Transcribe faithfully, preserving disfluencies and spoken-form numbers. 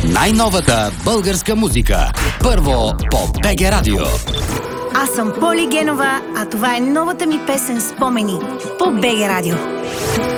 Най-новата българска музика. Първо по БГ Радио. Аз съм Поли Генова, а това е новата ми песен "Спомени" по БГ Радио.